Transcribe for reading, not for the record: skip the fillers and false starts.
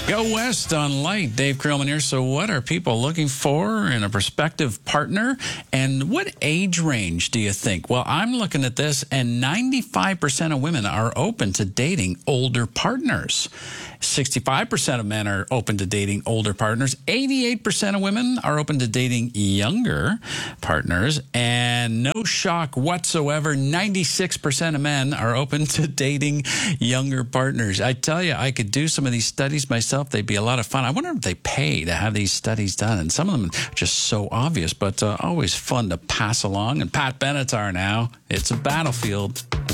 Go West on Light. Dave Krillman here. So what are people looking for in a prospective partner? And what age range do you think? Well, I'm looking at this, and 95% of women are open to dating older partners. 65% of men are open to dating older partners. 88% of women are open to dating younger partners. And no shock whatsoever, 96% of men are open to dating younger partners. I tell you, I could do some of these studies myself. They'd be a lot of fun. I wonder if they pay to have these studies done. And some of them are just so obvious, but always fun to pass along. And Pat Benatar now. It's a battlefield.